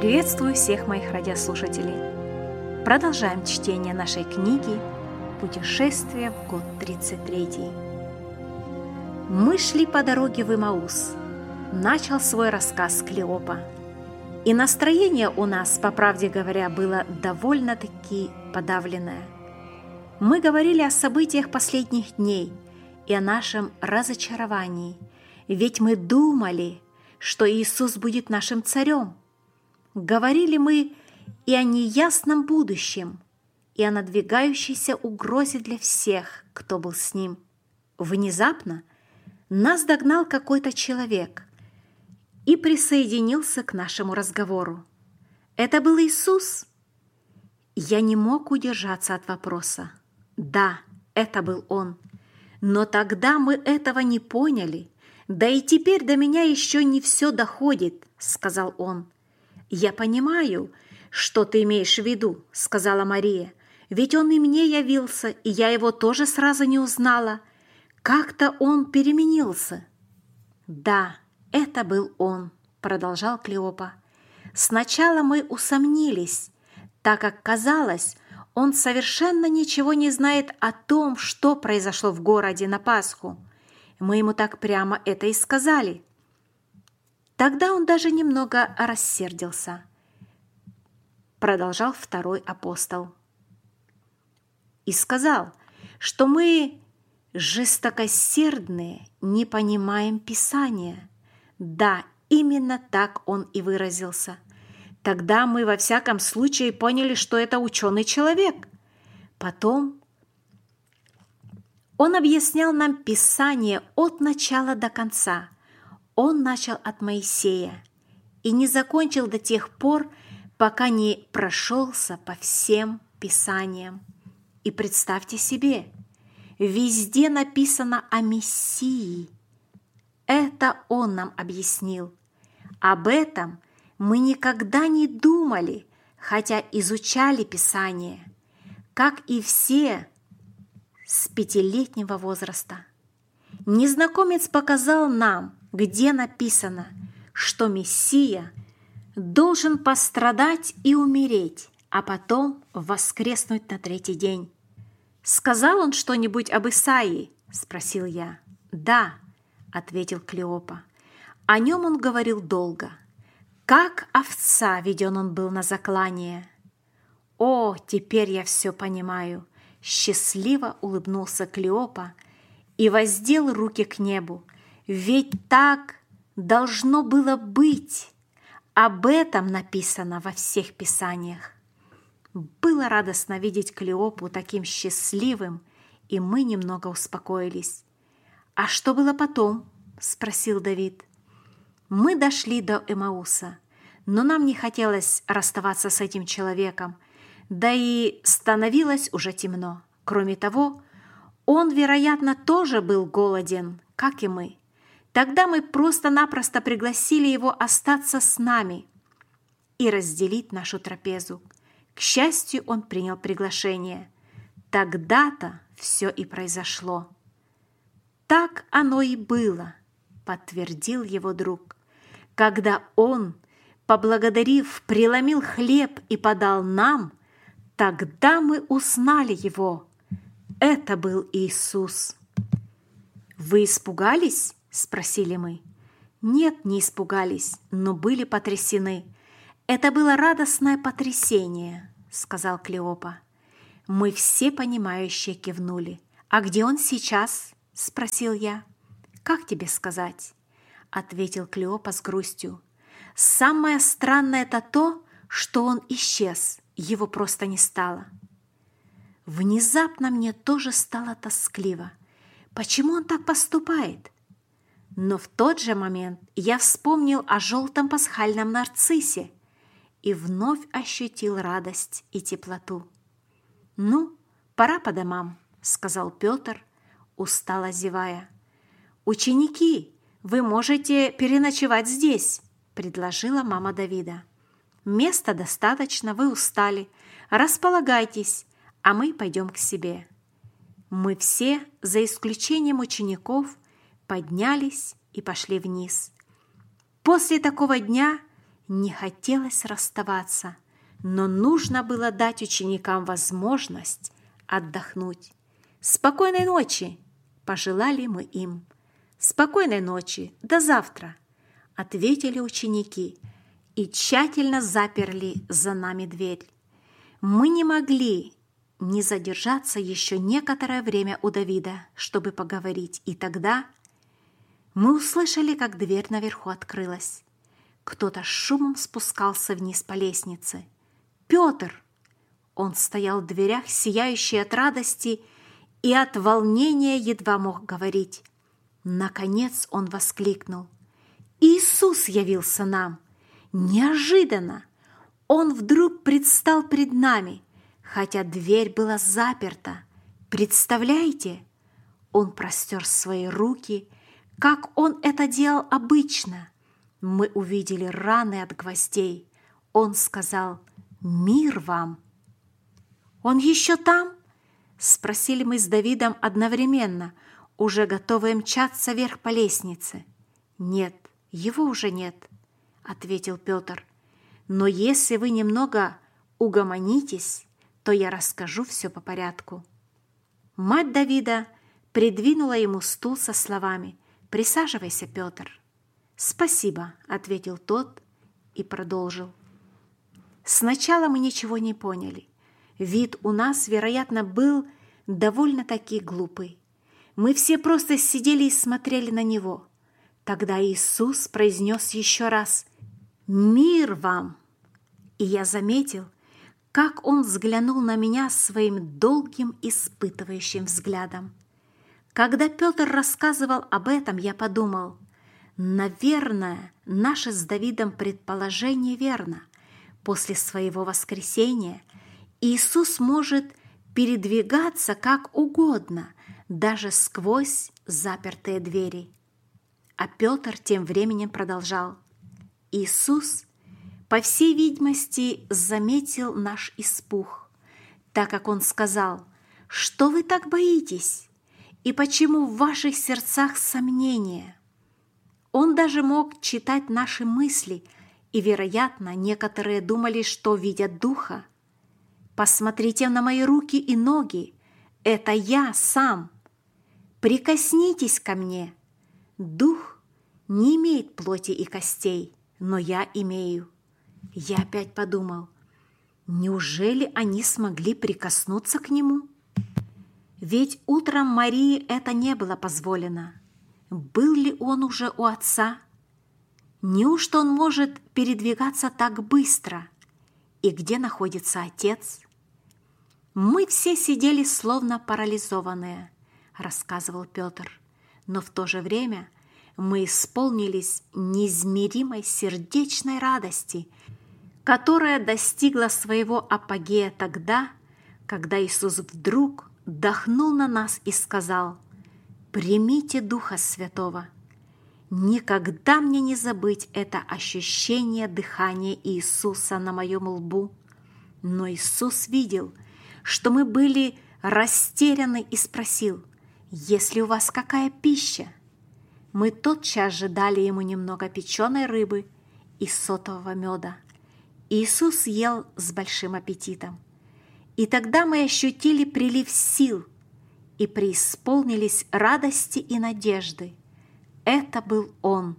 Приветствую всех моих радиослушателей. Продолжаем чтение нашей книги «Путешествие в год 33». Мы шли по дороге в Имаус. Начал свой рассказ Клеопа. И настроение у нас, по правде говоря, было довольно-таки подавленное. Мы говорили о событиях последних дней и о нашем разочаровании, ведь мы думали, что Иисус будет нашим царем. Говорили мы и о неясном будущем, и о надвигающейся угрозе для всех, кто был с ним. Внезапно нас догнал какой-то человек и присоединился к нашему разговору. Это был Иисус? Я не мог удержаться от вопроса. Да, это был Он. Но тогда мы этого не поняли. Да и теперь до меня еще не все доходит, сказал он. «Я понимаю, что ты имеешь в виду», — сказала Мария. «Ведь он и мне явился, и я его тоже сразу не узнала. Как-то он переменился». «Да, это был он», — продолжал Клеопа. «Сначала мы усомнились, так как казалось, он совершенно ничего не знает о том, что произошло в городе на Пасху. Мы ему так прямо это и сказали». Тогда он даже немного рассердился. Продолжал второй апостол. И сказал, что мы жестокосердные, не понимаем Писания. Да, именно так он и выразился. Тогда мы во всяком случае поняли, что это ученый человек. Потом он объяснял нам Писание от начала до конца. Он начал от Моисея и не закончил до тех пор, пока не прошелся по всем Писаниям. И представьте себе, везде написано о Мессии. Это он нам объяснил. Об этом мы никогда не думали, хотя изучали Писание, как и все с 5-летнего возраста. Незнакомец показал нам, где написано, что Мессия должен пострадать и умереть, а потом воскреснуть на 3-й день. «Сказал он что-нибудь об Исаии?» – спросил я. «Да», – ответил Клеопа. «О нем он говорил долго. Как овца веден он был на заклание». «О, теперь я все понимаю», – счастливо улыбнулся Клеопа и воздел руки к небу. «Ведь так должно было быть. Об этом написано во всех Писаниях». Было радостно видеть Клеопу таким счастливым, и мы немного успокоились. «А что было потом?» – спросил Давид. Мы дошли до Эмауса, но нам не хотелось расставаться с этим человеком, да и становилось уже темно. Кроме того, он, вероятно, тоже был голоден, как и мы. Тогда мы просто-напросто пригласили его остаться с нами и разделить нашу трапезу. К счастью, он принял приглашение. Тогда-то все и произошло. «Так оно и было», — подтвердил его друг. «Когда он, поблагодарив, преломил хлеб и подал нам, тогда мы узнали его. Это был Иисус». «Вы испугались?» – спросили мы. «Нет, не испугались, но были потрясены. Это было радостное потрясение», – сказал Клеопа. Мы все понимающие кивнули. «А где он сейчас?» – спросил я. «Как тебе сказать?» – ответил Клеопа с грустью. «Самое странное это то, что он исчез, его просто не стало». Внезапно мне тоже стало тоскливо. Почему он так поступает? Но в тот же момент я вспомнил о желтом пасхальном нарциссе и вновь ощутил радость и теплоту. «Ну, пора по домам», — сказал Петр, устало зевая. «Ученики, вы можете переночевать здесь», — предложила мама Давида. «Места достаточно, вы устали. Располагайтесь, а мы пойдем к себе». Мы все, за исключением учеников, поднялись и пошли вниз. После такого дня Не хотелось расставаться, но нужно было дать ученикам возможность отдохнуть. «Спокойной ночи!» – пожелали мы им. «Спокойной ночи! До завтра!» – ответили ученики и тщательно заперли за нами дверь. Мы не могли не задержаться еще некоторое время у Давида, чтобы поговорить, и тогда мы услышали, как дверь наверху открылась. Кто-то с шумом спускался вниз по лестнице. «Петр!» Он стоял в дверях, сияющий от радости, и от волнения едва мог говорить. Наконец он воскликнул: «Иисус явился нам! Неожиданно! Он вдруг предстал пред нами, хотя дверь была заперта. Представляете?» Он простер свои руки, как он это делал обычно. Мы увидели раны от гвоздей. Он сказал: «Мир вам!» «Он еще там?» – спросили мы с Давидом одновременно, уже готовые мчаться вверх по лестнице. «Нет, его уже нет», – ответил Петр. «Но если вы немного угомонитесь, то я расскажу все по порядку». Мать Давида придвинула ему стул со словами: «Присаживайся, Петр». «Спасибо», – ответил тот и продолжил. «Сначала мы ничего не поняли. Вид у нас, вероятно, был довольно-таки глупый. Мы все просто сидели и смотрели на него. Тогда Иисус произнес еще раз: «Мир вам!» И я заметил, как он взглянул на меня своим долгим испытывающим взглядом. Когда Петр рассказывал об этом, я подумал: наверное, наше с Давидом предположение верно. После своего воскресения Иисус может передвигаться как угодно, даже сквозь запертые двери. А Петр тем временем продолжал. Иисус, по всей видимости, заметил наш испуг, так как Он сказал: «Что вы так боитесь? И почему в ваших сердцах сомнения?» Он даже мог читать наши мысли, и, вероятно, некоторые думали, что видят Духа. «Посмотрите на мои руки и ноги, это я сам. Прикоснитесь ко мне. Дух не имеет плоти и костей, но я имею». Я опять подумал: неужели они смогли прикоснуться к нему? Ведь утром Марии это не было позволено. Был ли он уже у отца? Неужто он может передвигаться так быстро? И где находится отец? Мы все сидели словно парализованные, рассказывал Петр, но в то же время мы исполнились неизмеримой сердечной радости, которая достигла своего апогея тогда, когда Иисус вдруг дохнул на нас и сказал: «Примите Духа Святого». Никогда мне не забыть это ощущение дыхания Иисуса на моем лбу. Но Иисус видел, что мы были растеряны, и спросил: «Есть ли у вас какая пища?» Мы тотчас же дали ему немного печеной рыбы и сотового меда. Иисус ел с большим аппетитом. И тогда мы ощутили прилив сил и преисполнились радости и надежды. Это был Он,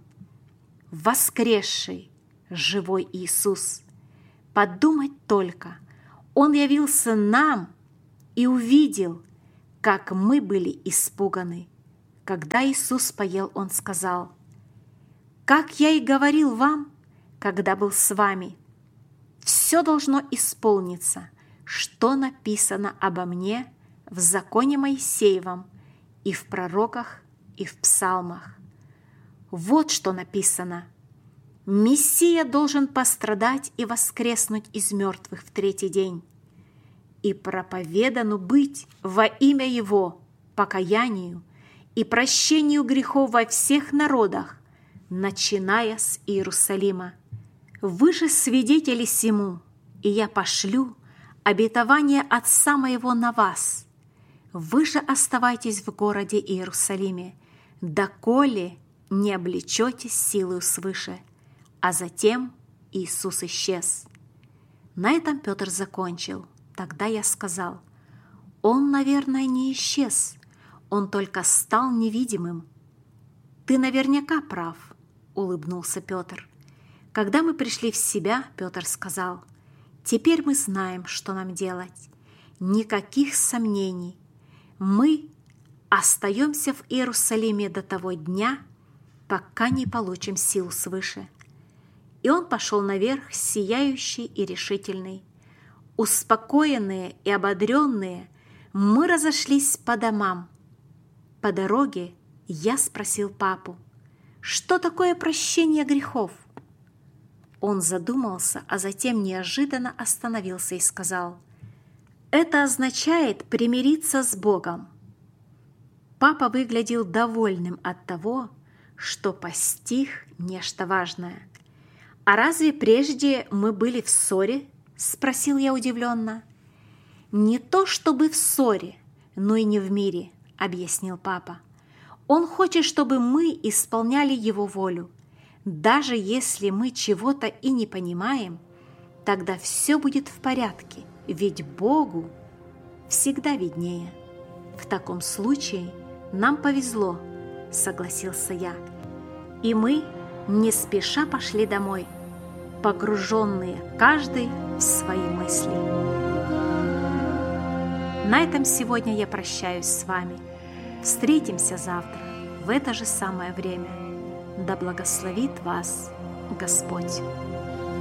воскресший, живой Иисус. Подумать только, Он явился нам и увидел, как мы были испуганы. Когда Иисус поел, Он сказал: «Как я и говорил вам, когда был с вами, все должно исполниться, что написано обо мне в законе Моисеевом и в пророках, и в псалмах. Вот что написано: Мессия должен пострадать и воскреснуть из мертвых в третий день, и проповедану быть во имя Его покаянию и прощению грехов во всех народах, начиная с Иерусалима. Вы же свидетели сему, и я пошлю обетование Отца моего на вас. Вы же оставайтесь в городе Иерусалиме, доколе не облечетесь силою свыше, а затем Иисус исчез. На этом Петр закончил. Тогда я сказал: «Он, наверное, не исчез, он только стал невидимым». «Ты наверняка прав», — улыбнулся Петр. Когда мы пришли в себя, Петр сказал: «Теперь мы знаем, что нам делать. Никаких сомнений. Мы остаемся в Иерусалиме до того дня, пока не получим сил свыше». И он пошел наверх, сияющий и решительный. Успокоенные и ободренные, мы разошлись по домам. По дороге я спросил папу: «Что такое прощение грехов?» Он задумался, а затем неожиданно остановился и сказал: «Это означает примириться с Богом». Папа выглядел довольным от того, что постиг нечто важное. «А разве прежде мы были в ссоре?» – спросил я удивленно. «Не то чтобы в ссоре, но и не в мире», – объяснил папа. «Он хочет, чтобы мы исполняли Его волю. Даже если мы чего-то и не понимаем, тогда все будет в порядке, ведь Богу всегда виднее». «В таком случае нам повезло», – согласился я. И мы не спеша пошли домой, погруженные каждый в свои мысли. На этом сегодня я прощаюсь с вами. Встретимся завтра в это же самое время. Да благословит вас Господь!